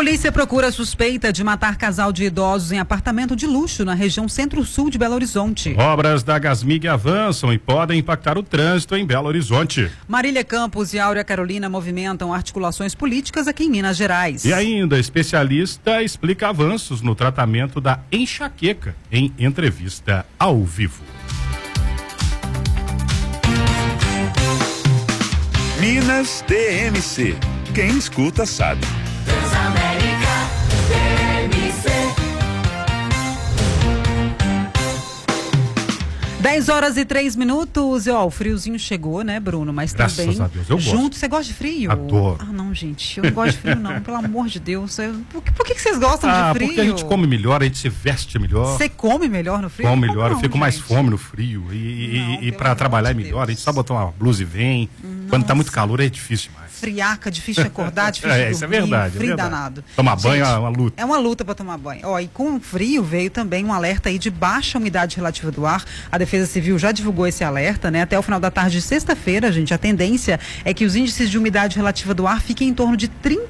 Polícia procura suspeita de matar casal de idosos em apartamento de luxo na região centro-sul de Belo Horizonte. Obras da Gasmig avançam e podem impactar o trânsito em Belo Horizonte. Marília Campos e Áurea Carolina movimentam articulações políticas aqui em Minas Gerais. E ainda, especialista explica avanços no tratamento da enxaqueca em entrevista ao vivo. Minas DMC. Quem escuta sabe. Transamérica DMC. 10h03. Ó, o friozinho chegou, né, Bruno? Mas Graças também. a Deus, eu gosto. Junto, você gosta de frio? Adoro. Ah, não, gente. Eu não gosto de frio, não. Pelo amor de Deus. Por que vocês gostam de frio? Porque a gente come melhor, a gente se veste melhor. Você come melhor no frio? Come melhor, não, eu fico mais gente. fome no frio. E Não, pra pelo trabalhar é amor de melhor. Deus. A gente só botar uma blusa e vem. Quando tá muito calor é difícil demais. Friaca, difícil de acordar, difícil de dormir. Isso é verdade. Frio é verdade. danado. Tomar banho Gente, é uma luta. É uma luta para tomar banho. Ó, e com o frio veio também um alerta aí de baixa umidade relativa do ar. A Defesa Civil já divulgou esse alerta, né? Até o final da tarde de sexta-feira, gente, a tendência é que os índices de umidade relativa do ar fiquem em torno de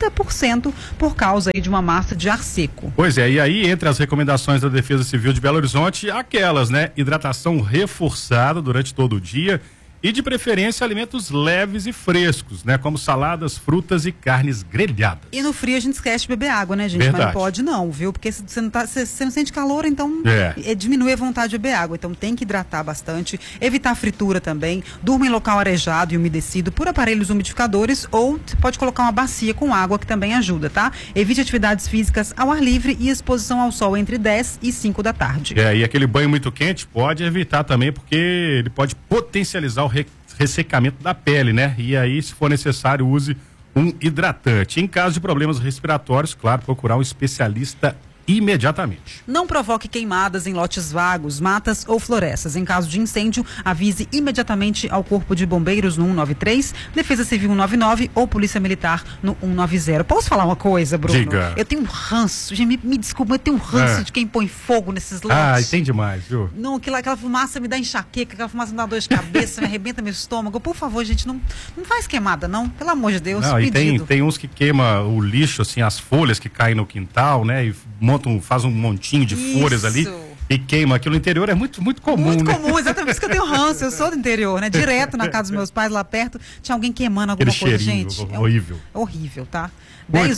30% por causa aí de uma massa de ar seco. Pois é, e aí entre as recomendações da Defesa Civil de Belo Horizonte, aquelas, né? Hidratação reforçada durante todo o dia. E de preferência alimentos leves e frescos, né? Como saladas, frutas e carnes grelhadas. E no frio a gente esquece de beber água, né, gente? Verdade. Mas não pode não, viu? Porque você não sente calor, então diminui a vontade de beber água. Então tem que hidratar bastante, evitar fritura também, durma em local arejado e umedecido por aparelhos umidificadores ou você pode colocar uma bacia com água que também ajuda, tá? Evite atividades físicas ao ar livre e exposição ao sol entre 10 e 5 da tarde. E aquele banho muito quente pode evitar também, porque ele pode potencializar o ressecamento da pele, né? E aí, se for necessário, use um hidratante. Em caso de problemas respiratórios, claro, procurar um especialista imediatamente. Não provoque queimadas em lotes vagos, matas ou florestas. Em caso de incêndio, avise imediatamente ao Corpo de Bombeiros no 193, Defesa Civil 199 ou Polícia Militar no 190. Posso falar uma coisa, Bruno? Diga. Eu tenho um ranço, gente, me desculpa, eu tenho um ranço de quem põe fogo nesses lotes. Ah, tem demais, viu? Não, aquela fumaça me dá enxaqueca, aquela fumaça me dá dor de cabeça, me arrebenta meu estômago. Por favor, gente, não faz queimada, não. Pelo amor de Deus, Não, e pedido. tem uns que queima o lixo, assim, as folhas que caem no quintal, né? E faz um montinho de folhas ali e queima. Aquilo no interior é muito comum, muito né? comum, exatamente por isso que eu tenho ranço. Eu sou do interior, né? Direto na casa dos meus pais, lá perto, tinha alguém queimando alguma Aquele coisa, cheirinho gente. horrível. Horrível, tá? Muito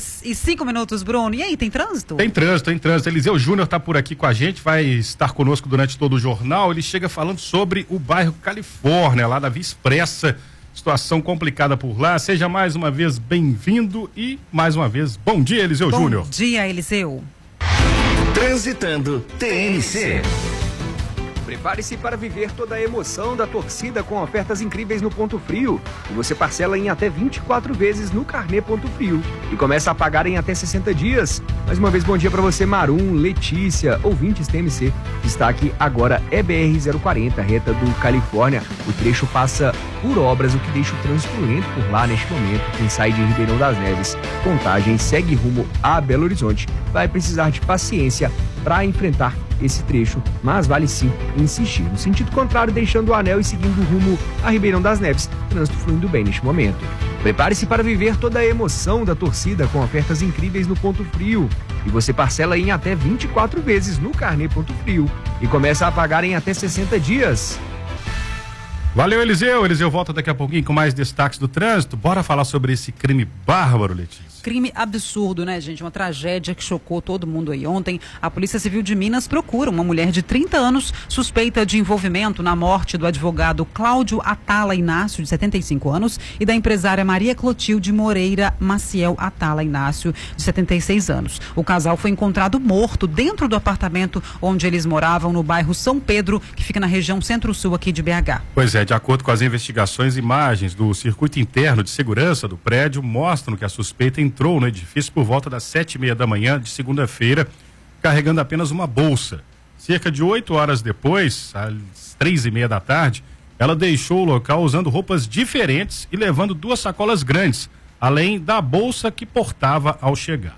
10h05, Bruno. E aí, tem trânsito? Tem trânsito. Eliseu Júnior está por aqui com a gente, vai estar conosco durante todo o jornal. Ele chega falando sobre o bairro Califórnia, lá da Via Expressa. Situação complicada por lá. Seja mais uma vez bem-vindo e mais uma vez, bom dia, Eliseu Júnior. Bom dia, Eliseu. Transitando TMC. Prepare-se para viver toda a emoção da torcida com ofertas incríveis no Ponto Frio. E você parcela em até 24 vezes no Carnê Ponto Frio. E começa a pagar em até 60 dias. Mais uma vez, bom dia para você, Marum, Letícia, ouvintes TMC. Destaque agora é BR-040, reta do Califórnia. O trecho passa por obras, o que deixa o trânsito lento por lá neste momento. Quem sai de Ribeirão das Neves, Contagem, segue rumo a Belo Horizonte, vai precisar de paciência para enfrentar esse trecho, mas vale sim insistir. No sentido contrário, deixando o anel e seguindo rumo a Ribeirão das Neves, trânsito fluindo bem neste momento. Prepare-se para viver toda a emoção da torcida com ofertas incríveis no Ponto Frio. E você parcela em até 24 vezes no Carnê Ponto Frio e começa a pagar em até 60 dias. Valeu, Eliseu. Eliseu volta daqui a pouquinho com mais destaques do trânsito. Bora falar sobre esse crime bárbaro, Letícia. Crime absurdo, né, gente? Uma tragédia que chocou todo mundo aí ontem. A Polícia Civil de Minas procura uma mulher de 30 anos suspeita de envolvimento na morte do advogado Cláudio Atala Inácio, de 75 anos, e da empresária Maria Clotilde Moreira Maciel Atala Inácio, de 76 anos. O casal foi encontrado morto dentro do apartamento onde eles moravam, no bairro São Pedro, que fica na região centro-sul aqui de BH. Pois é, de acordo com as investigações, imagens do circuito interno de segurança do prédio mostram que a suspeita entrou no edifício por volta das 7h30 da manhã de segunda-feira, carregando apenas uma bolsa. Cerca de 8 horas depois, às 3h30 da tarde, ela deixou o local usando roupas diferentes e levando 2 sacolas grandes, além da bolsa que portava ao chegar.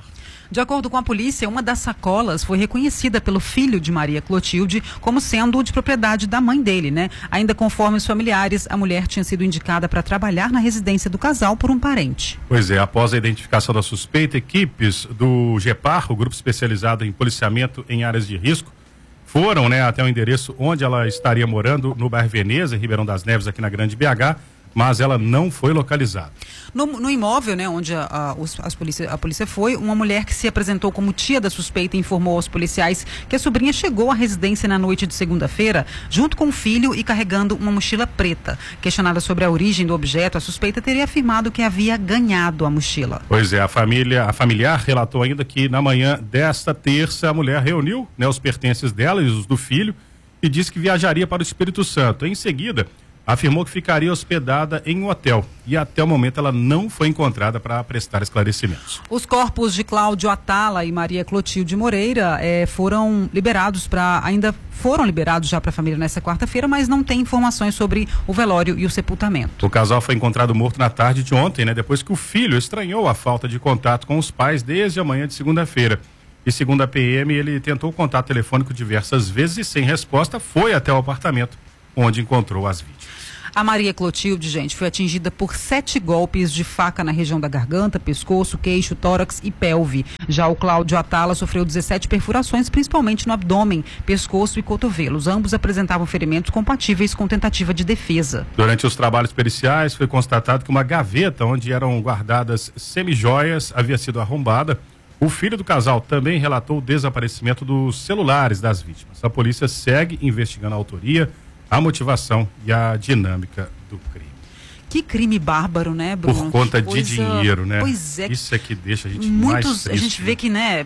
De acordo com a polícia, uma das sacolas foi reconhecida pelo filho de Maria Clotilde como sendo de propriedade da mãe dele, né? Ainda conforme os familiares, a mulher tinha sido indicada para trabalhar na residência do casal por um parente. Pois é, após a identificação da suspeita, equipes do GEPAR, o grupo especializado em policiamento em áreas de risco, foram, né, até o endereço onde ela estaria morando, no bairro Veneza, em Ribeirão das Neves, aqui na Grande BH, mas ela não foi localizada. No imóvel, né, onde a polícia foi, uma mulher que se apresentou como tia da suspeita informou aos policiais que a sobrinha chegou à residência na noite de segunda-feira, junto com o filho e carregando uma mochila preta. Questionada sobre a origem do objeto, a suspeita teria afirmado que havia ganhado a mochila. Pois é, a familiar relatou ainda que na manhã desta terça a mulher reuniu, né, os pertences dela e os do filho e disse que viajaria para o Espírito Santo. Em seguida, afirmou que ficaria hospedada em um hotel e até o momento ela não foi encontrada para prestar esclarecimentos. Os corpos de Cláudio Atala e Maria Clotilde Moreira foram liberados já para a família nesta quarta-feira, mas não tem informações sobre o velório e o sepultamento. O casal foi encontrado morto na tarde de ontem, né, depois que o filho estranhou a falta de contato com os pais desde a manhã de segunda-feira. E segundo a PM, ele tentou contato telefônico diversas vezes e sem resposta foi até o apartamento onde encontrou as vítimas. A Maria Clotilde, gente, foi atingida por 7 golpes de faca na região da garganta, pescoço, queixo, tórax e pelve. Já o Cláudio Atala sofreu 17 perfurações, principalmente no abdômen, pescoço e cotovelos. Ambos apresentavam ferimentos compatíveis com tentativa de defesa. Durante os trabalhos periciais, foi constatado que uma gaveta onde eram guardadas semijoias havia sido arrombada. O filho do casal também relatou o desaparecimento dos celulares das vítimas. A polícia segue investigando a autoria, a motivação e a dinâmica do crime. Que crime bárbaro, né, Bruno? Por conta de dinheiro, né? Pois é. Isso é que deixa a gente mais triste. A gente vê que, né,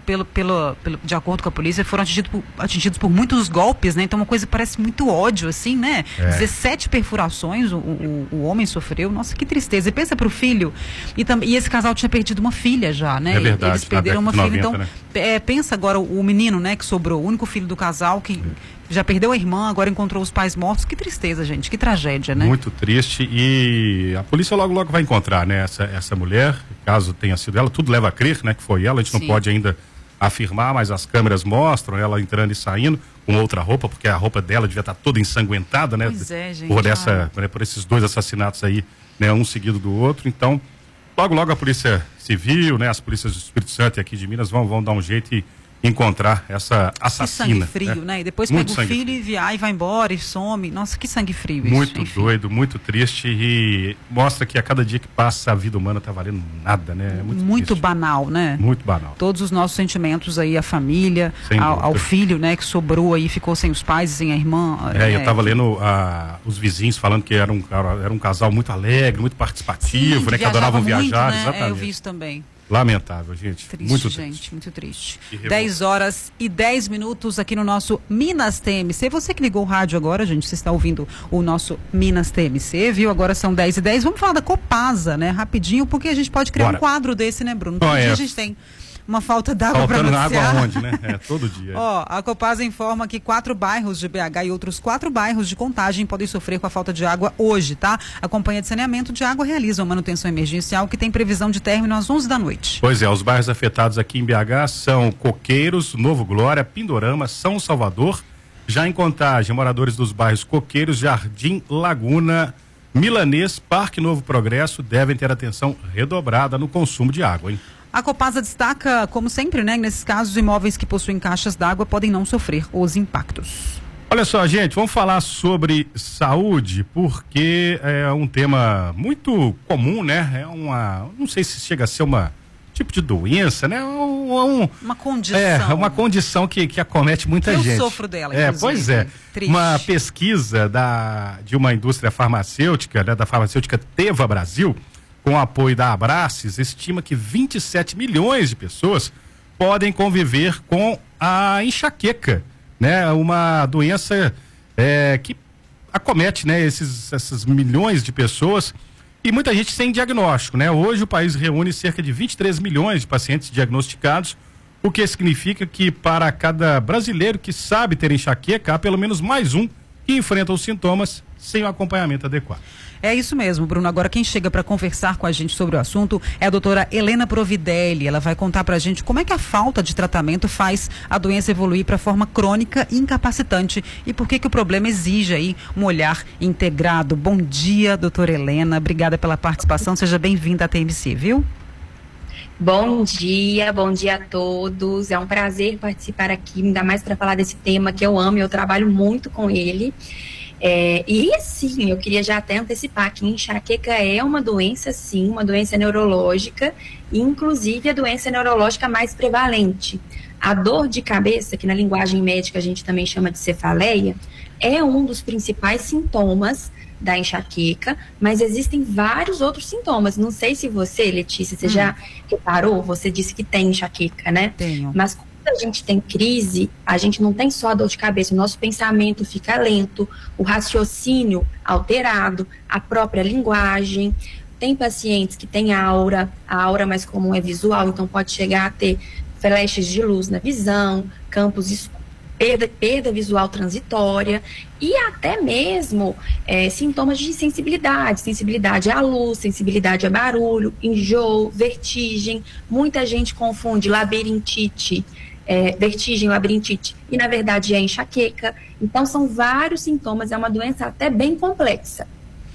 de acordo com a polícia, foram atingidos por muitos golpes, né? Então uma coisa parece muito ódio, assim, né? 17 perfurações o homem sofreu. Nossa, que tristeza. E pensa pro filho. E esse casal tinha perdido uma filha já, né? É verdade. Eles perderam uma filha. 90, então, né? Pensa agora o menino, né, que sobrou, o único filho do casal que já perdeu a irmã, agora encontrou os pais mortos. Que tristeza, gente. Que tragédia, né? Muito triste. E a polícia logo vai encontrar, né, essa mulher, caso tenha sido ela. Tudo leva a crer, né, que foi ela. A gente não pode ainda afirmar, mas as câmeras mostram ela entrando e saindo com outra roupa, porque a roupa dela devia estar toda ensanguentada, né? Pois é, gente. Por esses 2 assassinatos aí, né, um seguido do outro. Então, logo a Polícia Civil, né, as polícias do Espírito Santo e aqui de Minas vão dar um jeito e encontrar essa assassina. Que sangue frio, né? E depois muito pega o filho e vai embora e some. Nossa, que sangue frio isso. Muito doido, muito triste e mostra que a cada dia que passa a vida humana tá valendo nada, né? É muito banal, né? Muito banal. Todos os nossos sentimentos aí, à família, ao filho, né, que sobrou aí, ficou sem os pais e sem a irmã. Eu tava lendo os vizinhos falando que era um casal muito alegre, muito participativo, né? Que adoravam viajar, né? exatamente. Eu vi isso também. Lamentável, gente. Triste, muito gente, triste. muito triste. 10h10 aqui no nosso Minas TMC. Você que ligou o rádio agora, gente, você está ouvindo o nosso Minas TMC, viu? Agora são 10h10. Vamos falar da Copasa, né? Rapidinho, porque a gente pode criar um quadro desse, né, Bruno? Todo dia a gente tem uma falta d'água para noticiar. Faltando água onde, né? Todo dia. A Copasa informa que 4 bairros de BH e outros 4 bairros de Contagem podem sofrer com a falta de água hoje, tá? A Companhia de Saneamento de Água realiza uma manutenção emergencial que tem previsão de término às 11 da noite. Pois é, os bairros afetados aqui em BH são Coqueiros, Novo Glória, Pindorama, São Salvador. Já em Contagem, moradores dos bairros Coqueiros, Jardim, Laguna, Milanês, Parque Novo Progresso devem ter atenção redobrada no consumo de água, hein? A Copasa destaca, como sempre, né, nesses casos, imóveis que possuem caixas d'água podem não sofrer os impactos. Olha só, gente, vamos falar sobre saúde, porque é um tema muito comum, né? Não sei se chega a ser uma tipo de doença, né? Uma condição. Uma condição que acomete muita gente. Eu sofro dela, inclusive. Pois é. Triste. Uma pesquisa de uma indústria farmacêutica, né, da farmacêutica Teva Brasil, com apoio da Abraces, estima que 27 milhões de pessoas podem conviver com a enxaqueca, né? Uma doença que acomete, né, essas milhões de pessoas e muita gente sem diagnóstico, né? Hoje o país reúne cerca de 23 milhões de pacientes diagnosticados, o que significa que para cada brasileiro que sabe ter enxaqueca, há pelo menos mais um que enfrenta os sintomas sem o acompanhamento adequado. É isso mesmo, Bruno. Agora quem chega para conversar com a gente sobre o assunto é a doutora Helena Providelli. Ela vai contar para a gente como é que a falta de tratamento faz a doença evoluir para forma crônica e incapacitante e por que o problema exige aí um olhar integrado. Bom dia, doutora Helena. Obrigada pela participação. Seja bem-vinda à TMC, viu? Bom dia a todos. É um prazer participar aqui, ainda mais para falar desse tema que eu amo e eu trabalho muito com ele. E assim, eu queria já até antecipar que enxaqueca é uma doença, sim, uma doença neurológica, inclusive a doença neurológica mais prevalente. A dor de cabeça, que na linguagem médica a gente também chama de cefaleia, é um dos principais sintomas da enxaqueca, mas existem vários outros sintomas. Não sei se você, Letícia, você já reparou, você disse que tem enxaqueca, né? Tenho. Mas quando a gente tem crise, a gente não tem só a dor de cabeça, o nosso pensamento fica lento, o raciocínio alterado, a própria linguagem. Tem pacientes que têm aura, a aura mais comum é visual, então pode chegar a ter flashes de luz na visão, campos escuros, perda visual transitória e até mesmo sintomas de sensibilidade à luz, sensibilidade a barulho, enjoo, vertigem. Muita gente confunde vertigem, labirintite, e na verdade é enxaqueca. Então são vários sintomas, é uma doença até bem complexa.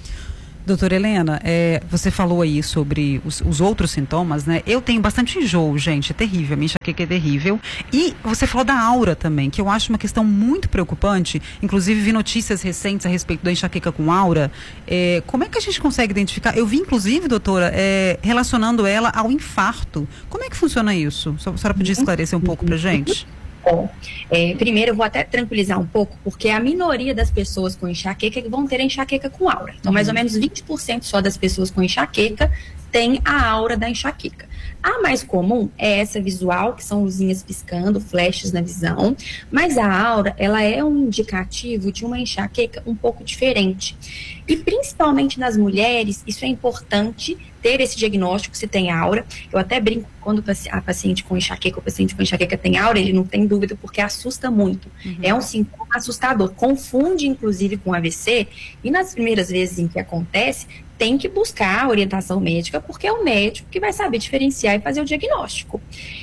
Doutora Helena, você falou aí sobre os outros sintomas, né? Eu tenho bastante enjoo, gente, é terrível, a minha enxaqueca é terrível. E você falou da aura também, que eu acho uma questão muito preocupante. Inclusive, vi notícias recentes a respeito da enxaqueca com aura. Como é que a gente consegue identificar? Eu vi, inclusive, doutora, relacionando ela ao infarto. Como é que funciona isso? A senhora podia esclarecer um pouco pra gente? Bom, primeiro eu vou até tranquilizar um pouco, porque a minoria das pessoas com enxaqueca vão ter a enxaqueca com aura. Então, mais ou menos 20% só das pessoas com enxaqueca tem a aura da enxaqueca. A mais comum é essa visual, que são luzinhas piscando, flashes na visão, mas a aura, ela é um indicativo de uma enxaqueca um pouco diferente. E principalmente nas mulheres, isso é importante ter esse diagnóstico se tem aura. Eu até brinco, quando a paciente com enxaqueca, o paciente com enxaqueca tem aura, ele não tem dúvida porque assusta muito. É um sintoma assustador, confunde inclusive com AVC, e nas primeiras vezes em que acontece, tem que buscar orientação médica, porque é o médico que vai saber diferenciar e fazer o diagnóstico.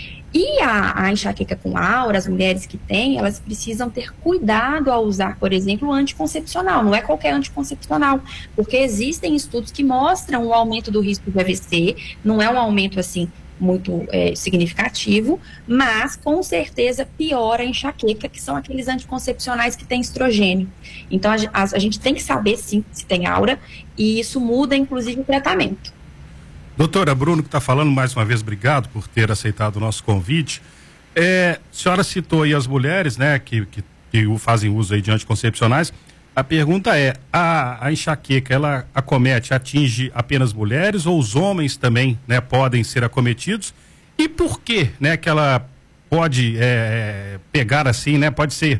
E a enxaqueca com aura, as mulheres que têm, elas precisam ter cuidado ao usar, por exemplo, o anticoncepcional. Não é qualquer anticoncepcional, porque existem estudos que mostram o aumento do risco de AVC, não é um aumento assim muito significativo, mas com certeza piora a enxaqueca, que são aqueles anticoncepcionais que têm estrogênio. Então a gente tem que saber sim se tem aura, e isso muda inclusive o tratamento. Doutora, Bruno que está falando, mais uma vez, obrigado por ter aceitado o nosso convite. A senhora citou aí as mulheres, né, que fazem uso aí de anticoncepcionais. A pergunta é, a enxaqueca, ela atinge apenas mulheres ou os homens também, né, podem ser acometidos? E por que, né, que ela pode pegar assim, né, pode ser,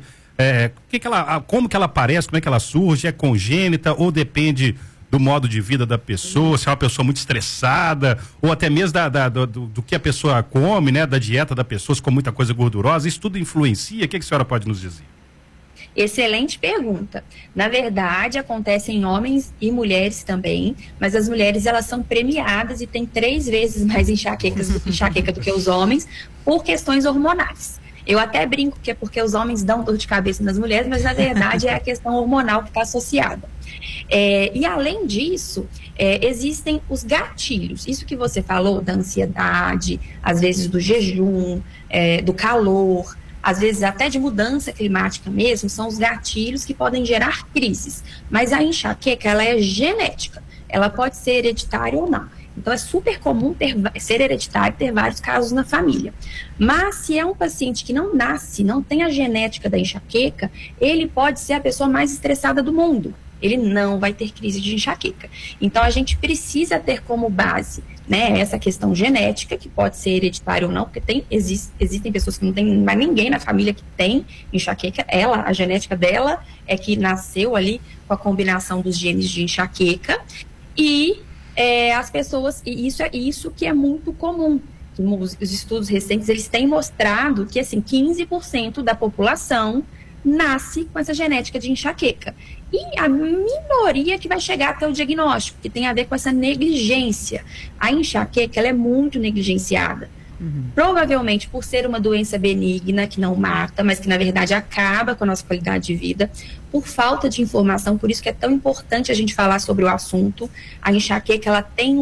como que ela aparece, como é que ela surge, é congênita ou depende do modo de vida da pessoa, se é uma pessoa muito estressada, ou até mesmo do que a pessoa come, né, da dieta da pessoa, se come muita coisa gordurosa, isso tudo influencia? O que a senhora pode nos dizer? Excelente pergunta. Na verdade, acontece em homens e mulheres também, mas as mulheres, elas são premiadas e têm 3 vezes mais enxaqueca do que os homens por questões hormonais. Eu até brinco que é porque os homens dão dor de cabeça nas mulheres, mas na verdade é a questão hormonal que está associada. E além disso, existem os gatilhos. Isso que você falou da ansiedade, às vezes do jejum, do calor, às vezes até de mudança climática mesmo, são os gatilhos que podem gerar crises. Mas a enxaqueca, ela é genética, ela pode ser hereditária ou não. Então é super comum ser hereditário, ter vários casos na família. Mas se é um paciente que não nasce, não tem a genética da enxaqueca, ele pode ser a pessoa mais estressada do mundo. Ele não vai ter crise de enxaqueca. Então a gente precisa ter como base, né, essa questão genética, que pode ser hereditária ou não, porque existem pessoas que não tem mais ninguém na família que tem enxaqueca. A genética dela é que nasceu ali com a combinação dos genes de enxaqueca. E as pessoas, e isso que é muito comum. Os estudos recentes, eles têm mostrado que assim, 15% da população nasce com essa genética de enxaqueca. E a minoria que vai chegar até o diagnóstico, que tem a ver com essa negligência. A enxaqueca, ela é muito negligenciada. Provavelmente por ser uma doença benigna, que não mata, mas que na verdade acaba com a nossa qualidade de vida, por falta de informação. Por isso que é tão importante a gente falar sobre o assunto. A enxaqueca, ela tem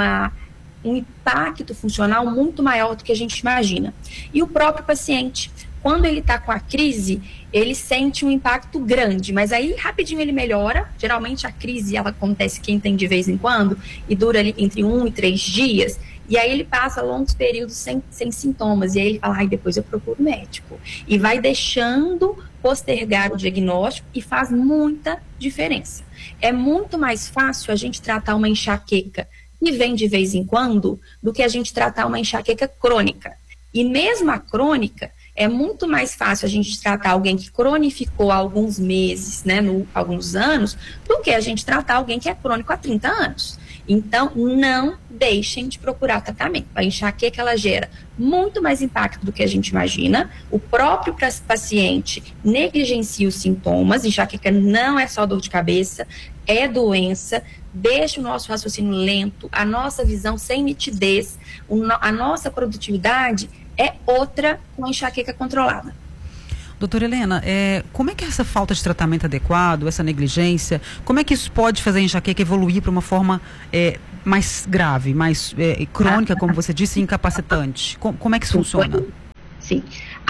um impacto funcional muito maior do que a gente imagina. E o próprio paciente, quando ele está com a crise, ele sente um impacto grande, mas aí rapidinho ele melhora. Geralmente a crise, ela acontece, quem tem de vez em quando, e dura ali entre 1 e 3 dias, e aí ele passa longos períodos sem sintomas, e aí ele fala, ai, depois eu procuro médico. E vai deixando postergar o diagnóstico e faz muita diferença. É muito mais fácil a gente tratar uma enxaqueca que vem de vez em quando do que a gente tratar uma enxaqueca crônica. E mesmo a crônica, é muito mais fácil a gente tratar alguém que cronificou há alguns meses, né, alguns anos, do que a gente tratar alguém que é crônico há 30 anos. Então, não deixem de procurar tratamento. A enxaqueca, ela gera muito mais impacto do que a gente imagina. O próprio paciente negligencia os sintomas. Enxaqueca não é só dor de cabeça, é doença. Deixa o nosso raciocínio lento, a nossa visão sem nitidez, a nossa produtividade é outra com a enxaqueca controlada. Doutora Helena, como é que essa falta de tratamento adequado, essa negligência, como é que isso pode fazer a enxaqueca evoluir para uma forma mais grave, mais crônica, como você disse, incapacitante? Como é que isso funciona? Sim.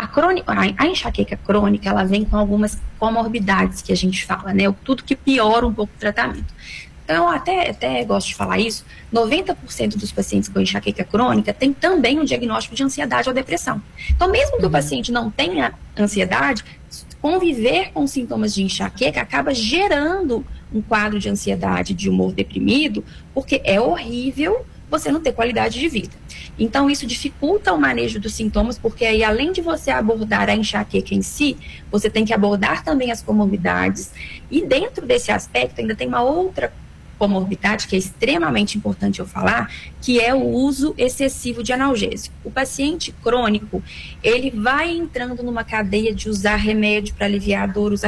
A enxaqueca crônica, ela vem com algumas comorbidades que a gente fala, né? Tudo que piora um pouco o tratamento. Então, até gosto de falar isso, 90% dos pacientes com enxaqueca crônica tem também um diagnóstico de ansiedade ou depressão. Então, mesmo que o paciente não tenha ansiedade, conviver com sintomas de enxaqueca acaba gerando um quadro de ansiedade, de humor deprimido, porque é horrível você não ter qualidade de vida. Então, isso dificulta o manejo dos sintomas, porque aí, além de você abordar a enxaqueca em si, você tem que abordar também as comorbidades. E dentro desse aspecto, ainda tem uma outra comorbidade que é extremamente importante eu falar, que é o uso excessivo de analgésico. O paciente crônico, ele vai entrando numa cadeia de usar remédio para aliviar a dor,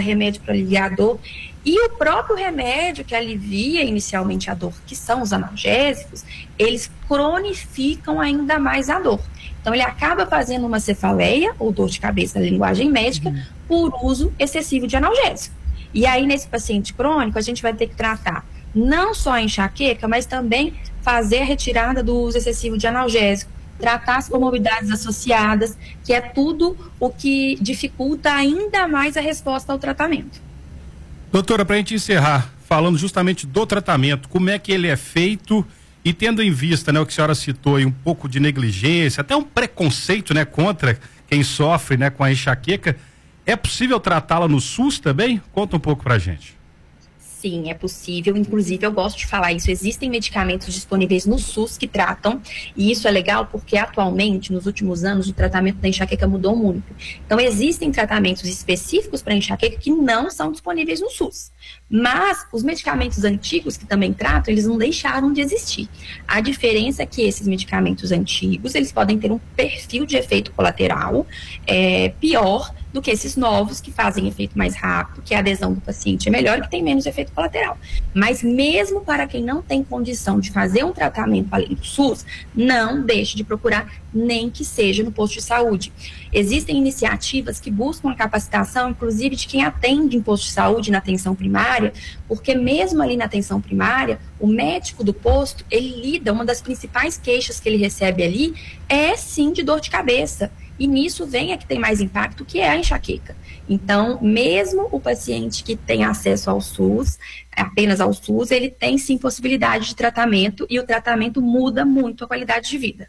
e o próprio remédio que alivia inicialmente a dor, que são os analgésicos, eles cronificam ainda mais a dor. Então, ele acaba fazendo uma cefaleia, ou dor de cabeça na linguagem médica, por uso excessivo de analgésico. E aí, nesse paciente crônico, a gente vai ter que tratar não só a enxaqueca, mas também fazer a retirada do uso excessivo de analgésico, tratar as comorbidades associadas, que é tudo o que dificulta ainda mais a resposta ao tratamento. Doutora, para a gente encerrar, falando justamente do tratamento, como é que ele é feito e tendo em vista, né, o que a senhora citou aí, um pouco de negligência, até um preconceito, né, contra quem sofre, né, com a enxaqueca, é possível tratá-la no SUS também? Conta um pouco pra gente. Sim, é possível. Inclusive, eu gosto de falar isso. Existem medicamentos disponíveis no SUS que tratam, e isso é legal porque atualmente, nos últimos anos, o tratamento da enxaqueca mudou muito. Então, existem tratamentos específicos para enxaqueca que não são disponíveis no SUS. Mas os medicamentos antigos que também tratam, eles não deixaram de existir. A diferença é que esses medicamentos antigos, eles podem ter um perfil de efeito colateral pior do que esses novos que fazem efeito mais rápido, que a adesão do paciente é melhor e que tem menos efeito colateral. Mas mesmo para quem não tem condição de fazer um tratamento além do SUS, não deixe de procurar, nem que seja no posto de saúde. Existem iniciativas que buscam a capacitação, inclusive de quem atende em posto de saúde na atenção primária, porque mesmo ali na atenção primária, o médico do posto, ele lida, uma das principais queixas que ele recebe ali é sim de dor de cabeça. E nisso vem a que tem mais impacto, que é a enxaqueca. Então, mesmo o paciente que tem acesso ao SUS, apenas ao SUS, ele tem sim possibilidade de tratamento, e o tratamento muda muito a qualidade de vida.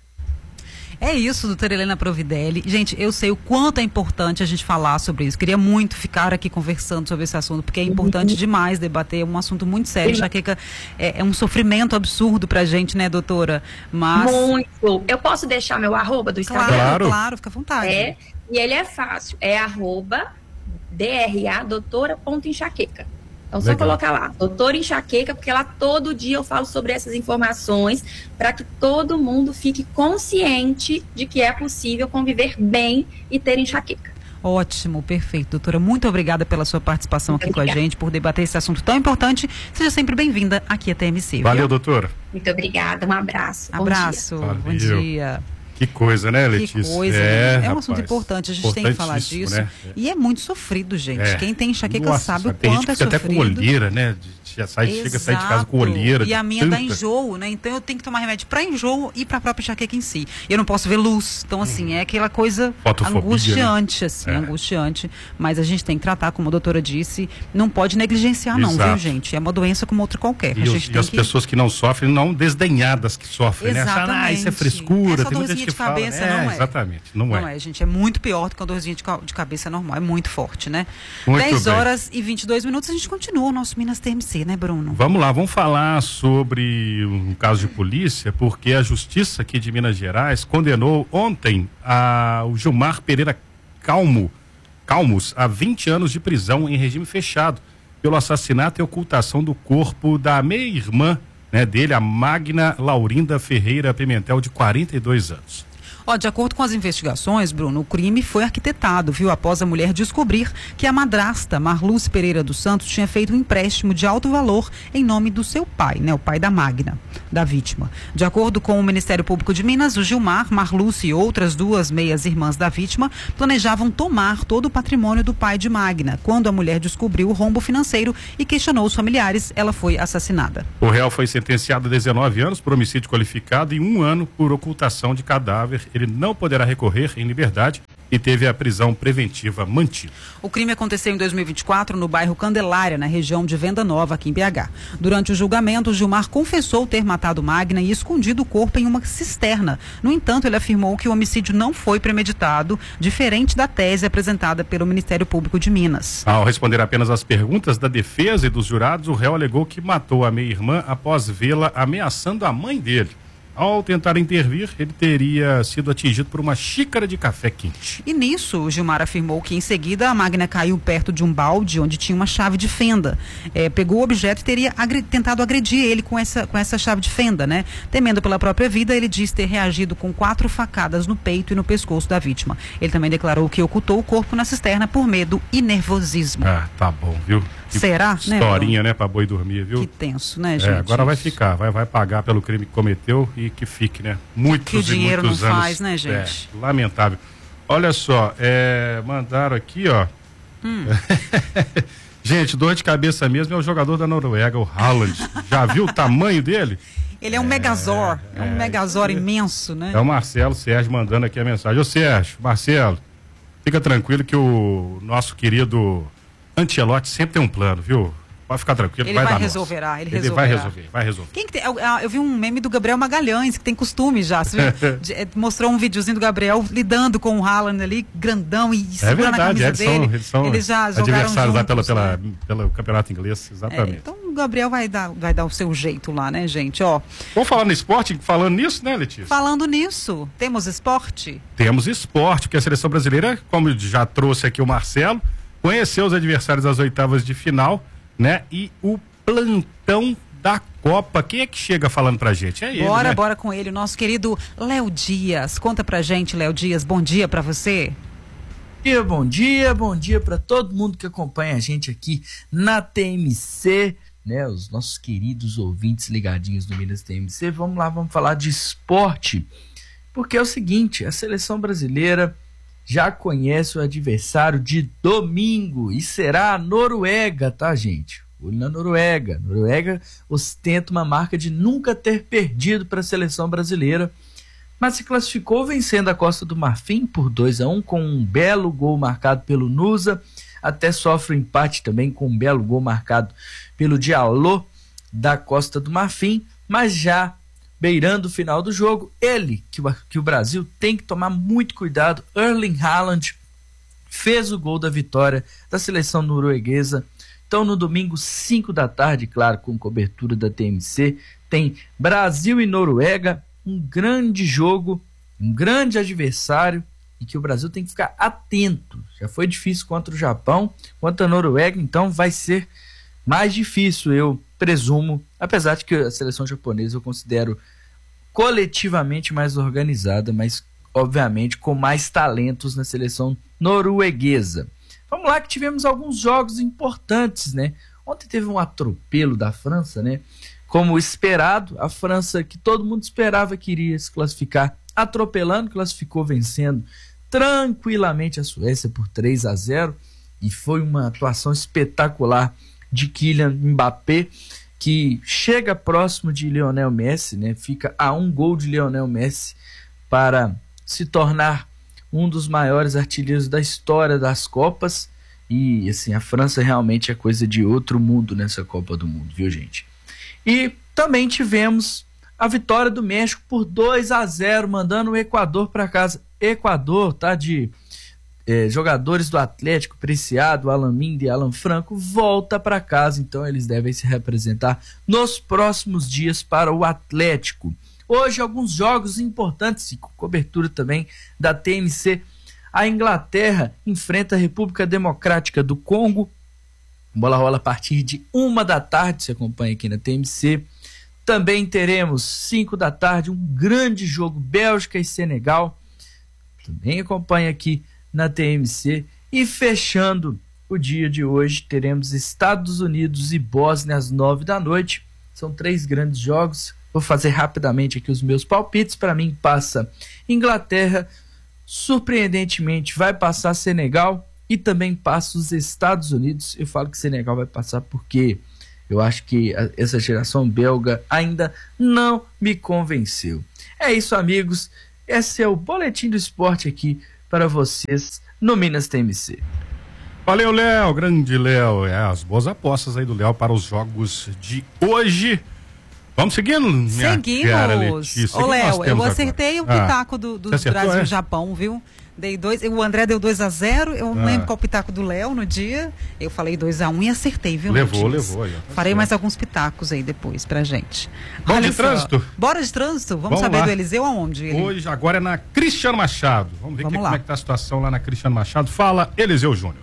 É isso, doutora Helena Providelli. Gente, eu sei o quanto é importante a gente falar sobre isso. Queria muito ficar aqui conversando sobre esse assunto, porque é importante demais debater, é um assunto muito sério. Enxaqueca é um sofrimento absurdo pra gente, né, doutora? Mas... Muito. Eu posso deixar meu @ do Instagram? Claro, fica à vontade. E ele é fácil, é @DRA, doutora.enxaqueca. Então, só colocar lá, doutora enxaqueca, porque lá todo dia eu falo sobre essas informações para que todo mundo fique consciente de que é possível conviver bem e ter enxaqueca. Ótimo, perfeito, doutora. Muito obrigada pela sua participação aqui com a gente, por debater esse assunto tão importante. Seja sempre bem-vinda aqui à TMC. Valeu, doutora. Muito obrigada, um abraço. Abraço, bom dia. Que coisa, né, Letícia? Que coisa, é um assunto importante, a gente tem que falar disso. Né? E é muito sofrido, gente. Quem tem enxaqueca sabe o tem quanto gente que é fica sofrido. até com olheira, né? Chega a sair de casa com olheira. E a minha dá enjoo, né? Então eu tenho que tomar remédio para enjoo e para a própria enxaqueca em si. Eu não posso ver luz. Então, assim, é aquela coisa angustiante, né? Assim, angustiante. Mas a gente tem que tratar, como a doutora disse, não pode negligenciar, não, viu, gente? É uma doença como outra qualquer. E as pessoas que não sofrem, não desdenhadas que sofrem, né? Achar, isso é frescura. Essa dorzinha de cabeça não é. Exatamente, não é, gente. É muito pior do que uma dorzinha de cabeça normal. É muito forte, né? 10h22, a gente continua o nosso Minas TMC, né, Bruno? Vamos lá, vamos falar sobre um caso de polícia, porque a Justiça aqui de Minas Gerais condenou ontem o Gilmar Pereira Calmos a 20 anos de prisão em regime fechado pelo assassinato e ocultação do corpo da meia-irmã, né, dele, a Magna Laurinda Ferreira Pimentel, de 42 anos. De acordo com as investigações, Bruno, o crime foi arquitetado, viu, após a mulher descobrir que a madrasta, Marluce Pereira dos Santos, tinha feito um empréstimo de alto valor em nome do seu pai, né, o pai da Magna, da vítima. De acordo com o Ministério Público de Minas, o Gilmar, Marluce e outras duas meias-irmãs da vítima planejavam tomar todo o patrimônio do pai de Magna. Quando a mulher descobriu o rombo financeiro e questionou os familiares, ela foi assassinada. O réu foi sentenciado a 19 anos por homicídio qualificado e 1 ano por ocultação de cadáver. Ele não poderá recorrer em liberdade e teve a prisão preventiva mantida. O crime aconteceu em 2024 no bairro Candelária, na região de Venda Nova, aqui em BH. Durante o julgamento, Gilmar confessou ter matado Magna e escondido o corpo em uma cisterna. No entanto, ele afirmou que o homicídio não foi premeditado, diferente da tese apresentada pelo Ministério Público de Minas. Ao responder apenas às perguntas da defesa e dos jurados, o réu alegou que matou a meia-irmã após vê-la ameaçando a mãe dele. Ao tentar intervir, ele teria sido atingido por uma xícara de café quente. E nisso, o Gilmar afirmou que em seguida a Magna caiu perto de um balde onde tinha uma chave de fenda. Pegou o objeto e teria tentado agredir ele com essa chave de fenda, né? Temendo pela própria vida, ele diz ter reagido com 4 facadas no peito e no pescoço da vítima. Ele também declarou que ocultou o corpo na cisterna por medo e nervosismo. Tá bom, viu? Será, né? Historinha, né, pra boi dormir, viu? Que tenso, né, gente? Agora vai ficar, vai pagar pelo crime que cometeu e que fique, né? Que o dinheiro não faz, né, gente? Lamentável. Olha só, mandaram aqui, ó. Gente, dor de cabeça mesmo é o jogador da Noruega, o Haaland. Já viu o tamanho dele? Ele é um megazord, um megazord imenso, né? É o Marcelo Sérgio mandando aqui a mensagem. Ô Sérgio, Marcelo, fica tranquilo que o nosso querido Ancelotti sempre tem um plano, viu? Pode ficar tranquilo, ele vai resolver. Vai resolver. Quem que tem? Eu vi um meme do Gabriel Magalhães, que tem costume já. Mostrou um videozinho do Gabriel lidando com o Haaland ali, grandão, e segurando a camisa dele. Eles já adversários juntos, lá pelo campeonato inglês, exatamente. Então o Gabriel vai dar o seu jeito lá, né, gente? Vamos falar no esporte, falando nisso, né, Letícia? Falando nisso, temos esporte? Temos esporte, porque a seleção brasileira, como já trouxe aqui o Marcelo, conheceu os adversários das oitavas de final, né? E o plantão da Copa. Quem é que chega falando pra gente? É ele, né? Bora com ele, o nosso querido Léo Dias. Conta pra gente, Léo Dias. Bom dia pra você. Bom dia pra todo mundo que acompanha a gente aqui na TMC, né? Os nossos queridos ouvintes ligadinhos do Minas TMC. Vamos lá, vamos falar de esporte. Porque é o seguinte, a seleção brasileira já conhece o adversário de domingo e será a Noruega, tá, gente? Olho na Noruega. Noruega ostenta uma marca de nunca ter perdido para a seleção brasileira, mas se classificou vencendo a Costa do Marfim por 2-1 com um belo gol marcado pelo Nusa, até sofre um empate também com um belo gol marcado pelo Diallo da Costa do Marfim, mas já beirando o final do jogo, ele, que o Brasil tem que tomar muito cuidado, Erling Haaland, fez o gol da vitória da seleção norueguesa. Então no domingo, 5 da tarde, claro, com cobertura da TMC, tem Brasil e Noruega, um grande jogo, um grande adversário, e que o Brasil tem que ficar atento. Já foi difícil contra o Japão, contra a Noruega, então vai ser mais difícil, eu presumo, apesar de que a seleção japonesa eu considero coletivamente mais organizada, mas obviamente, com mais talentos na seleção norueguesa. Vamos lá que tivemos alguns jogos importantes, né? Ontem teve um atropelo da França, né? Como esperado, a França, que todo mundo esperava que iria se classificar, atropelando, classificou vencendo tranquilamente a Suécia por 3-0, e foi uma atuação espetacular de Kylian Mbappé, que chega próximo de Lionel Messi, né? Fica a um gol de Lionel Messi para se tornar um dos maiores artilheiros da história das Copas. E assim, a França realmente é coisa de outro mundo nessa Copa do Mundo, viu, gente? E também tivemos a vitória do México por 2-0, mandando o Equador para casa. Equador, tá, de jogadores do Atlético, Preciado, Alan Minda e Alan Franco, volta para casa, então eles devem se representar nos próximos dias para o Atlético. Hoje alguns jogos importantes e com cobertura também da TMC. A Inglaterra enfrenta a República Democrática do Congo. A bola rola a partir de 1h, você acompanha aqui na TMC. Também teremos 5h, um grande jogo, Bélgica e Senegal. Também acompanha aqui na TMC. E fechando o dia de hoje, teremos Estados Unidos e Bósnia às 9h. São 3 grandes jogos. Vou fazer rapidamente aqui os meus palpites. Para mim passa Inglaterra, surpreendentemente vai passar Senegal e também passa os Estados Unidos. Eu falo que Senegal vai passar porque eu acho que essa geração belga ainda não me convenceu. É isso, amigos. Esse é o Boletim do Esporte aqui para vocês no Minas TMC. Valeu, Léo, grande Léo. As boas apostas aí do Léo para os jogos de hoje. Vamos seguindo? Seguimos. Ô, Léo, eu acertei o pitaco do Brasil e Japão, viu? Dei 2, o André deu 2-0, eu não lembro qual pitaco do Léo no dia. Eu falei 2-1 e acertei, viu? Levou aí. Farei mais alguns pitacos aí depois pra gente. Bora de trânsito? Bora de trânsito? Vamos saber lá do Eliseu aonde? Hoje, agora é na Cristiano Machado. Vamos ver como é que tá a situação lá na Cristiano Machado. Fala, Eliseu Júnior.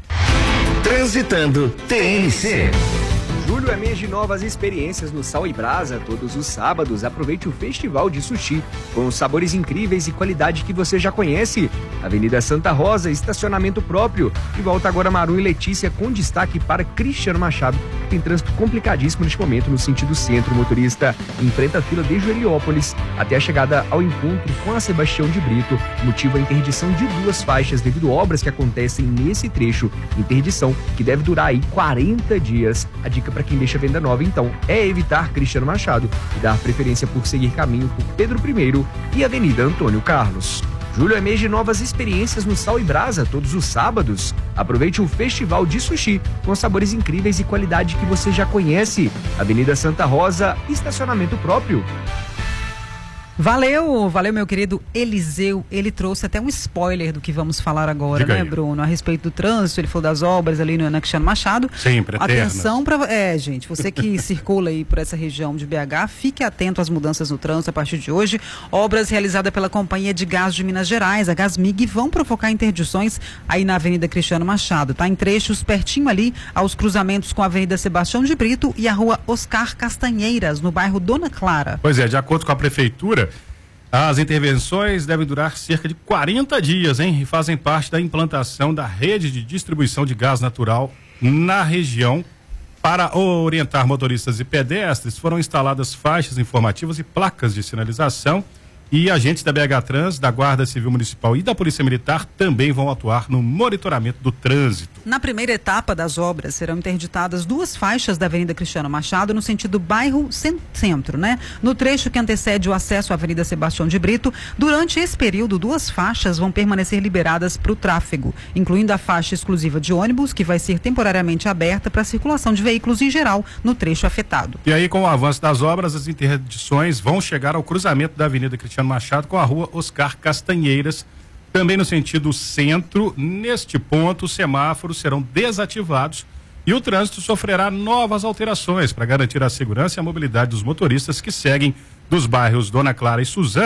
Transitando TMC. Julho é mês de novas experiências no Sal e Brasa. Todos os sábados, aproveite o Festival de Sushi, com os sabores incríveis e qualidade que você já conhece. Avenida Santa Rosa, estacionamento próprio. E volta agora Maru e Letícia, com destaque para Cristiano Machado. Tem trânsito complicadíssimo neste momento no sentido centro. O motorista enfrenta a fila desde Heliópolis até a chegada ao encontro com a Sebastião de Brito. Motivo a interdição de 2 faixas devido a obras que acontecem nesse trecho. Interdição que deve durar aí 40 dias. A dica para quem deixa a venda nova, então, é evitar Cristiano Machado e dar preferência por seguir caminho por Pedro I e Avenida Antônio Carlos. Julho é mês de novas experiências no Sal e Brasa, todos os sábados. Aproveite o Festival de Sushi, com sabores incríveis e qualidade que você já conhece. Avenida Santa Rosa, estacionamento próprio. Valeu, meu querido Eliseu. Ele trouxe até um spoiler do que vamos falar agora, Diga né, aí. Bruno? A respeito do trânsito, ele falou das obras ali no Cristiano Machado. Sempre, atenção para gente, você que circula aí por essa região de BH, fique atento às mudanças no trânsito a partir de hoje. Obras realizadas pela Companhia de Gás de Minas Gerais, a Gasmig, vão provocar interdições aí na Avenida Cristiano Machado, tá? Em trechos pertinho ali aos cruzamentos com a Avenida Sebastião de Brito e a Rua Oscar Castanheiras, no bairro Dona Clara. Pois é, de acordo com a Prefeitura, as intervenções devem durar cerca de 40 dias, hein? E fazem parte da implantação da rede de distribuição de gás natural na região. Para orientar motoristas e pedestres, foram instaladas faixas informativas e placas de sinalização. E agentes da BH Trans, da Guarda Civil Municipal e da Polícia Militar também vão atuar no monitoramento do trânsito. Na primeira etapa das obras, serão interditadas 2 faixas da Avenida Cristiano Machado no sentido bairro centro, né? No trecho que antecede o acesso à Avenida Sebastião de Brito, durante esse período, 2 faixas vão permanecer liberadas para o tráfego, incluindo a faixa exclusiva de ônibus, que vai ser temporariamente aberta para a circulação de veículos em geral no trecho afetado. E aí, com o avanço das obras, as interdições vão chegar ao cruzamento da Avenida Cristiano Machado com a Rua Oscar Castanheiras, também no sentido centro. Neste ponto, os semáforos serão desativados e o trânsito sofrerá novas alterações para garantir a segurança e a mobilidade dos motoristas que seguem dos bairros Dona Clara e Suzana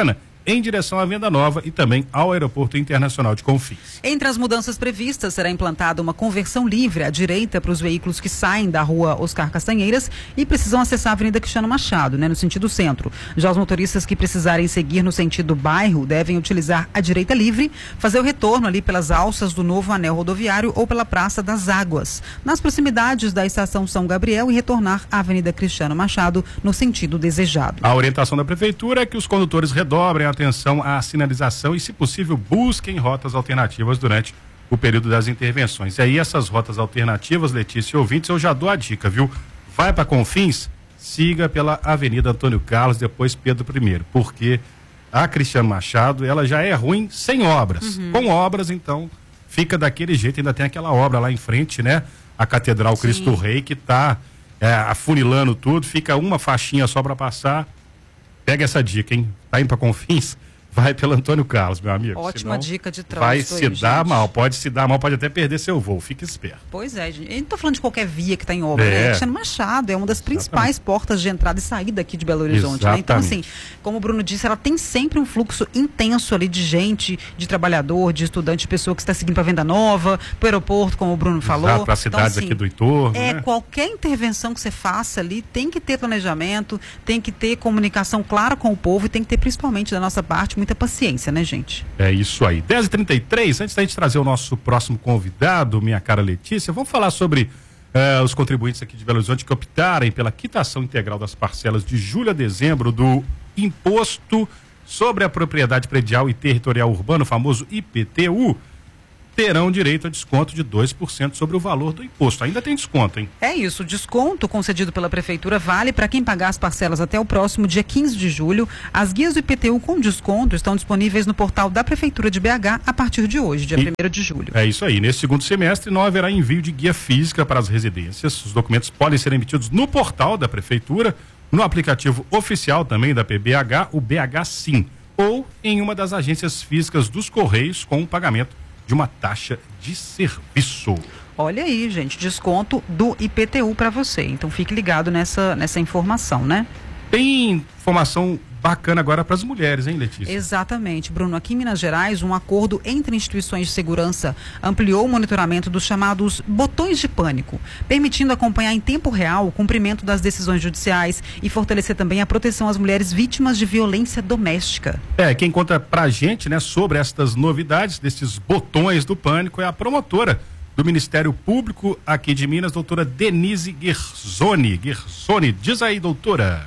em direção à Venda Nova e também ao Aeroporto Internacional de Confins. Entre as mudanças previstas, será implantada uma conversão livre à direita para os veículos que saem da rua Oscar Castanheiras e precisam acessar a Avenida Cristiano Machado, no sentido centro. Já os motoristas que precisarem seguir no sentido bairro devem utilizar a direita livre, fazer o retorno ali pelas alças do novo anel rodoviário ou pela Praça das Águas, nas proximidades da Estação São Gabriel, e retornar à Avenida Cristiano Machado no sentido desejado. A orientação da Prefeitura é que os condutores redobrem a atenção à sinalização e, se possível, busquem rotas alternativas durante o período das intervenções. E aí, essas rotas alternativas, Letícia e ouvintes, eu já dou a dica, viu? Vai para Confins, siga pela Avenida Antônio Carlos, depois Pedro I, porque a Cristiano Machado, ela já é ruim sem obras. Com obras, então, fica daquele jeito. Ainda tem aquela obra lá em frente, né? A Catedral Cristo Rei, que tá afunilando tudo, fica uma faixinha só para passar. Pega essa dica, hein? Tá indo para Confins? Vai pelo Antônio Carlos, meu amigo. Ótima dica de trânsito. Vai se dar mal, pode se dar mal, pode até perder seu voo, fique esperto. Pois é, gente. Eu não tô falando de qualquer via que está em obra, né? Cristiano Machado é uma das principais portas de entrada e saída aqui de Belo Horizonte, né? Então, assim, como o Bruno disse, ela tem sempre um fluxo intenso ali de gente, de trabalhador, de estudante, de pessoa que está seguindo para Venda Nova, para o aeroporto, como o Bruno falou. Para as cidades então, assim, aqui do entorno, né? Qualquer intervenção que você faça ali tem que ter planejamento, tem que ter comunicação clara com o povo e tem que ter, principalmente da nossa parte, muita paciência, né, gente? É isso aí. 10h33, antes da gente trazer o nosso próximo convidado, minha cara Letícia, vamos falar sobre os contribuintes aqui de Belo Horizonte que optarem pela quitação integral das parcelas de julho a dezembro do Imposto sobre a Propriedade Predial e Territorial Urbano, famoso IPTU, terão direito a desconto de 2% sobre o valor do imposto. Ainda tem desconto, hein? É isso, o desconto concedido pela Prefeitura vale para quem pagar as parcelas até o próximo dia 15 de julho. As guias do IPTU com desconto estão disponíveis no portal da Prefeitura de BH a partir de hoje, dia 1º de julho. É isso aí. Nesse segundo semestre não haverá envio de guia física para as residências. Os documentos podem ser emitidos no portal da Prefeitura, no aplicativo oficial também da PBH, o BH Sim, ou em uma das agências físicas dos Correios com o pagamento de uma taxa de serviço. Olha aí, gente, desconto do IPTU para você. Então fique ligado nessa informação, né? Tem informação bacana agora para as mulheres, hein, Letícia? Exatamente, Bruno. Aqui em Minas Gerais, um acordo entre instituições de segurança ampliou o monitoramento dos chamados botões de pânico, permitindo acompanhar em tempo real o cumprimento das decisões judiciais e fortalecer também a proteção às mulheres vítimas de violência doméstica. Quem conta pra gente, né, sobre estas novidades desses botões do pânico é a promotora do Ministério Público aqui de Minas, doutora Denise Gersoni. Gersoni, diz aí, doutora.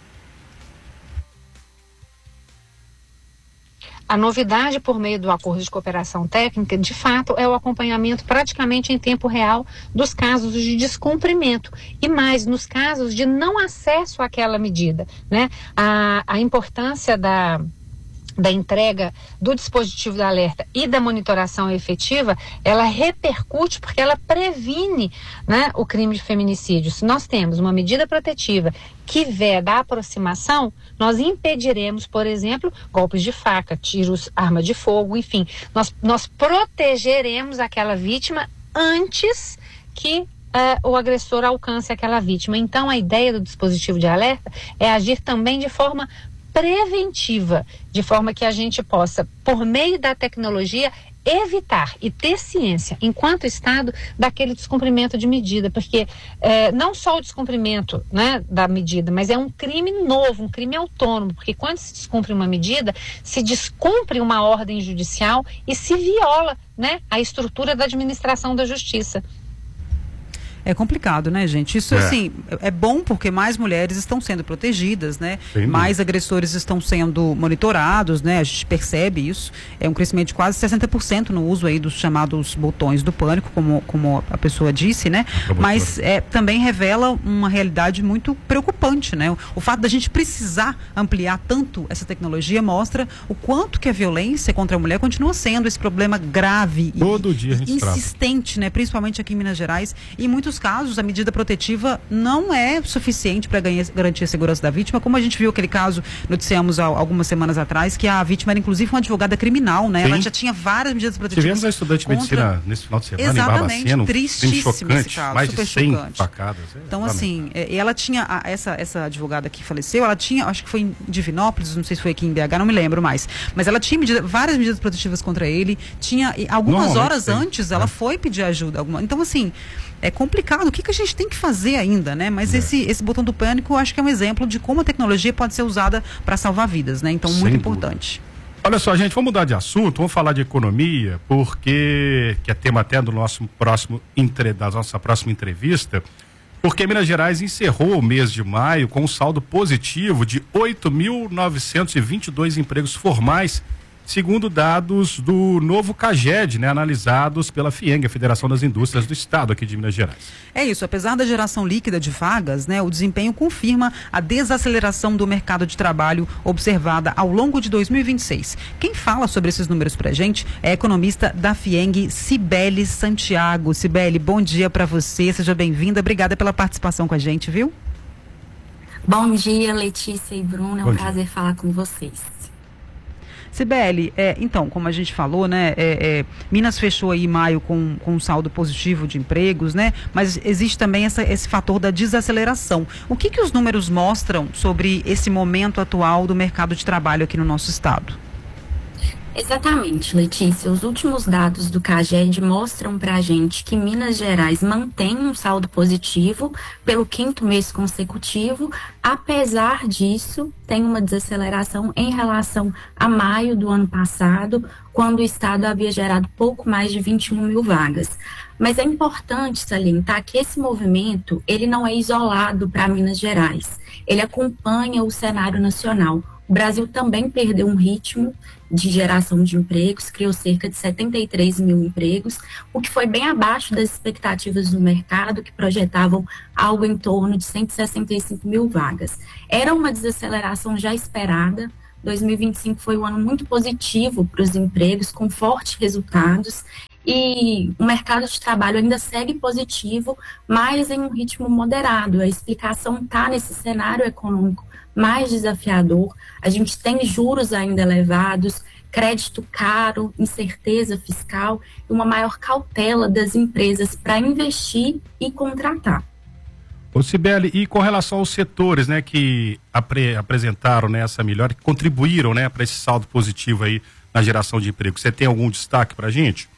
A novidade por meio do acordo de cooperação técnica, de fato, é o acompanhamento praticamente em tempo real dos casos de descumprimento e mais nos casos de não acesso àquela medida, né? A importância da entrega do dispositivo de alerta e da monitoração efetiva, ela repercute porque ela previne, né, o crime de feminicídio. Se nós temos uma medida protetiva que veda a aproximação, nós impediremos, por exemplo, golpes de faca, tiros, arma de fogo, enfim. Nós protegeremos aquela vítima antes que o agressor alcance aquela vítima. Então, a ideia do dispositivo de alerta é agir também de forma preventiva, de forma que a gente possa, por meio da tecnologia, evitar e ter ciência, enquanto Estado, daquele descumprimento de medida, porque não só o descumprimento, né, da medida, mas é um crime novo, um crime autônomo, porque quando se descumpre uma medida, se descumpre uma ordem judicial e se viola, né, a estrutura da administração da justiça. É complicado, né, gente? Isso, assim, é bom porque mais mulheres estão sendo protegidas, né? Mais agressores estão sendo monitorados, né? A gente percebe isso. É um crescimento de quase 60% no uso aí dos chamados botões do pânico, como a pessoa disse, né? Mas também revela uma realidade muito preocupante, né? O fato da gente precisar ampliar tanto essa tecnologia mostra o quanto que a violência contra a mulher continua sendo esse problema grave todo dia a gente insistente, né? Principalmente aqui em Minas Gerais e muitos muitos casos, a medida protetiva não é suficiente para garantir a segurança da vítima, como a gente viu aquele caso, noticiamos algumas semanas atrás, que a vítima era inclusive uma advogada criminal, né? Sim. Ela já tinha várias medidas protetivas. Tivemos a estudante de medicina nesse final de semana em Barbacena, tristíssimo chocante, esse caso, mais de 100 chocante. facadas. Então, assim, ela tinha, essa advogada que faleceu, ela tinha, acho que foi em Divinópolis, não sei se foi aqui em BH, não me lembro mais, mas ela tinha várias medidas protetivas contra ele, tinha, algumas horas antes, ela foi pedir ajuda. Então, assim, é complicado. O que a gente tem que fazer ainda, né? Mas esse botão do pânico, eu acho que é um exemplo de como a tecnologia pode ser usada para salvar vidas, né? Então, muito importante. Olha só, gente, vamos mudar de assunto, vamos falar de economia, porque, que é tema até do nosso da nossa próxima entrevista, porque Minas Gerais encerrou o mês de maio com um saldo positivo de 8.922 empregos formais, segundo dados do novo CAGED, né, analisados pela FIENG, a Federação das Indústrias do Estado aqui de Minas Gerais. É isso, apesar da geração líquida de vagas, né, o desempenho confirma a desaceleração do mercado de trabalho observada ao longo de 2026. Quem fala sobre esses números pra gente é a economista da FIENG, Cibele Santiago. Cibele, bom dia para você, seja bem-vinda, obrigada pela participação com a gente, viu? Bom dia, Letícia e Bruno, é um prazer falar com vocês. Cibele, então, como a gente falou, né, Minas fechou aí em maio com um saldo positivo de empregos, né, mas existe também esse fator da desaceleração. O que os números mostram sobre esse momento atual do mercado de trabalho aqui no nosso estado? Exatamente, Letícia. Os últimos dados do CAGED mostram para a gente que Minas Gerais mantém um saldo positivo pelo 5º mês consecutivo. Apesar disso, tem uma desaceleração em relação a maio do ano passado, quando o estado havia gerado pouco mais de 21 mil vagas. Mas é importante salientar que esse movimento, ele não é isolado para Minas Gerais. Ele acompanha o cenário nacional. O Brasil também perdeu um ritmo de geração de empregos, criou cerca de 73 mil empregos, o que foi bem abaixo das expectativas do mercado, que projetavam algo em torno de 165 mil vagas. Era uma desaceleração já esperada. 2025 foi um ano muito positivo para os empregos, com fortes resultados, e o mercado de trabalho ainda segue positivo, mas em um ritmo moderado. A explicação está nesse cenário econômico mais desafiador. A gente tem juros ainda elevados, crédito caro, incerteza fiscal e uma maior cautela das empresas para investir e contratar. Ô Cibele, e com relação aos setores, né, que apresentaram, né, essa melhora, que contribuíram, né, para esse saldo positivo aí na geração de emprego, você tem algum destaque para a gente?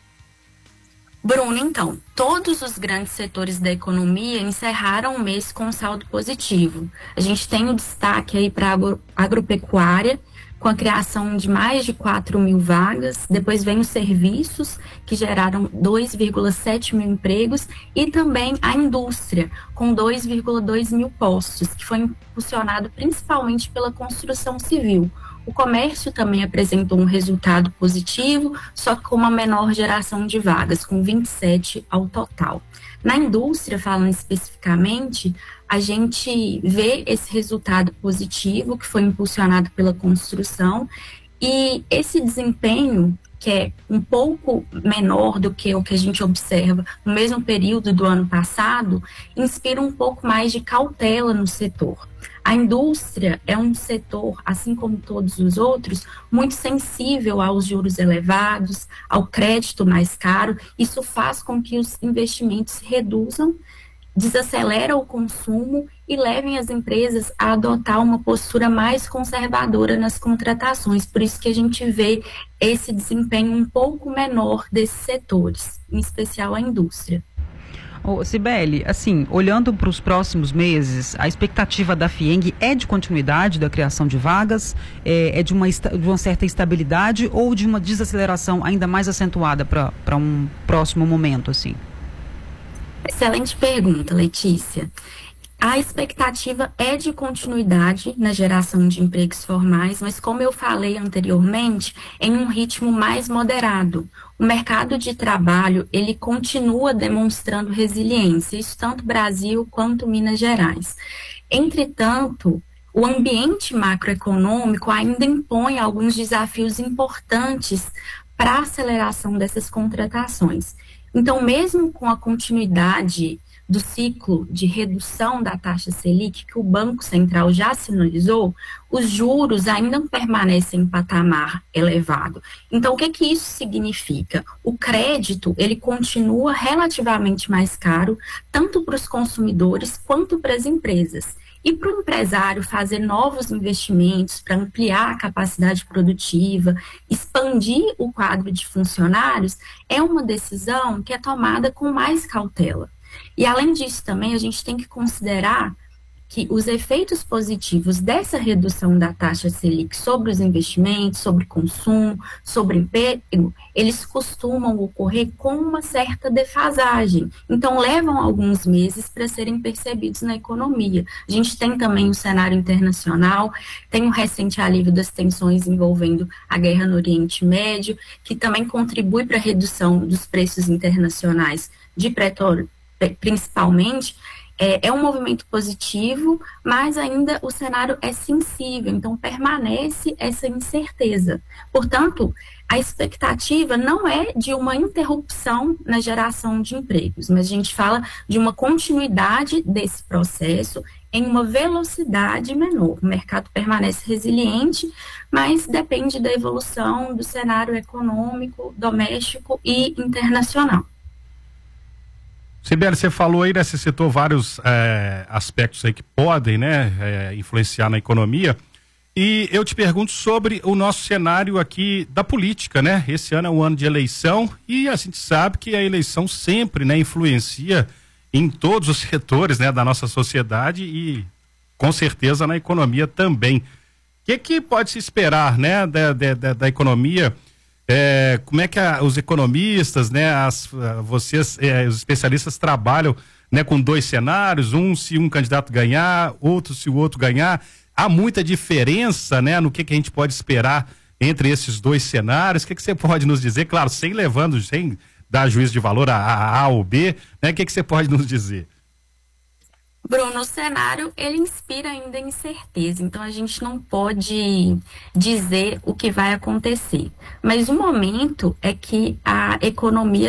Bruno, então, todos os grandes setores da economia encerraram o mês com saldo positivo. A gente tem o destaque aí para a agropecuária, com a criação de mais de 4 mil vagas. Depois vem os serviços, que geraram 2,7 mil empregos, e também a indústria, com 2,2 mil postos, que foi impulsionado principalmente pela construção civil. O comércio também apresentou um resultado positivo, só que com uma menor geração de vagas, com 27 ao total. Na indústria, falando especificamente, a gente vê esse resultado positivo, que foi impulsionado pela construção, e esse desempenho, que é um pouco menor do que o que a gente observa no mesmo período do ano passado, inspira um pouco mais de cautela no setor. A indústria é um setor, assim como todos os outros, muito sensível aos juros elevados, ao crédito mais caro. Isso faz com que os investimentos se reduzam, desacelera o consumo e levem as empresas a adotar uma postura mais conservadora nas contratações. Por isso que a gente vê esse desempenho um pouco menor desses setores, em especial a indústria. Cibele, assim, olhando para os próximos meses, a expectativa da FIENG é de continuidade da criação de vagas, é de uma certa estabilidade ou de uma desaceleração ainda mais acentuada para um próximo momento, assim? Excelente pergunta, Letícia. A expectativa é de continuidade na geração de empregos formais, mas como eu falei anteriormente, em um ritmo mais moderado. O mercado de trabalho, ele continua demonstrando resiliência, isso tanto Brasil quanto Minas Gerais. Entretanto, o ambiente macroeconômico ainda impõe alguns desafios importantes para a aceleração dessas contratações. Então, mesmo com a continuidade do ciclo de redução da taxa Selic, que o Banco Central já sinalizou, os juros ainda permanecem em patamar elevado. Então, o que isso significa? O crédito, ele continua relativamente mais caro, tanto para os consumidores quanto para as empresas. E para o empresário fazer novos investimentos para ampliar a capacidade produtiva, expandir o quadro de funcionários, é uma decisão que é tomada com mais cautela. E além disso também a gente tem que considerar que os efeitos positivos dessa redução da taxa Selic sobre os investimentos, sobre consumo, sobre emprego, eles costumam ocorrer com uma certa defasagem. Então, levam alguns meses para serem percebidos na economia. A gente tem também o cenário internacional, tem o recente alívio das tensões envolvendo a guerra no Oriente Médio, que também contribui para a redução dos preços internacionais de petróleo, principalmente. É um movimento positivo, mas ainda o cenário é sensível, então permanece essa incerteza. Portanto, a expectativa não é de uma interrupção na geração de empregos, mas a gente fala de uma continuidade desse processo em uma velocidade menor. O mercado permanece resiliente, mas depende da evolução do cenário econômico, doméstico e internacional. Sibeli, você falou aí, né, você citou vários aspectos aí que podem, né, influenciar na economia, e eu te pergunto sobre o nosso cenário aqui da política, né? Esse ano é um ano de eleição e a gente sabe que a eleição sempre, né, influencia em todos os setores, né, da nossa sociedade e com certeza na economia também. O que pode se esperar, né, da economia? Como é que os economistas, né, vocês, os especialistas trabalham, né, com dois cenários, se um candidato ganhar, outro se o outro ganhar? Há muita diferença, né, no que a gente pode esperar entre esses dois cenários? O que você pode nos dizer? Claro, sem dar juízo de valor a A ou B, né, o que você pode nos dizer? Bruno, o cenário, ele inspira ainda incerteza, então a gente não pode dizer o que vai acontecer. Mas o momento é que a economia